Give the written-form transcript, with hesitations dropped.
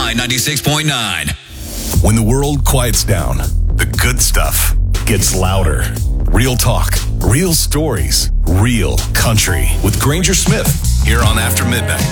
KFI 96.9. When the world quiets down, the good stuff gets louder. Real talk, real stories, real country with Granger Smith here on After Midnight.